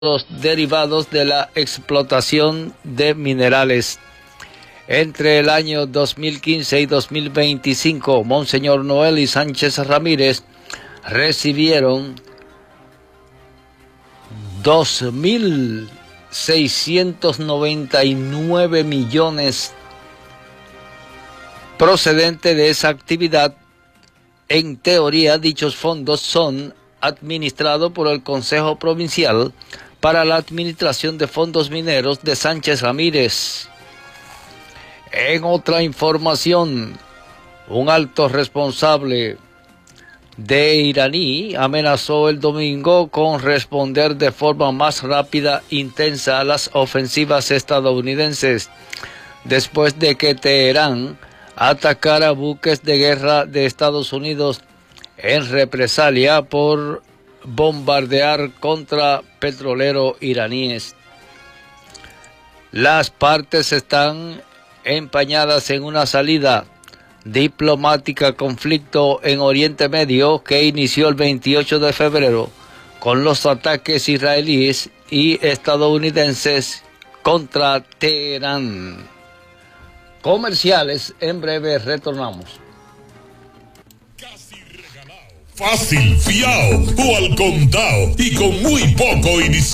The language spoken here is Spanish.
derivados de la explotación de minerales. Entre el año 2015 y 2025, Monseñor Noely Sánchez Ramírez recibieron 2.699 millones procedente de esa actividad. En teoría, dichos fondos son administrados por el Consejo Provincial para la Administración de Fondos Mineros de Sánchez Ramírez. En otra información, un alto responsable de iraní amenazó el domingo con responder de forma más rápida e intensa a las ofensivas estadounidenses, después de que Teherán atacara buques de guerra de Estados Unidos en represalia por bombardear contra petroleros iraníes. Las partes están empañadas en una salida diplomática al conflicto en Oriente Medio que inició el 28 de febrero con los ataques israelíes y estadounidenses contra Teherán. Comerciales, en breve retornamos. Casi regalado, fácil, fiao o al contado y con muy poco inicial.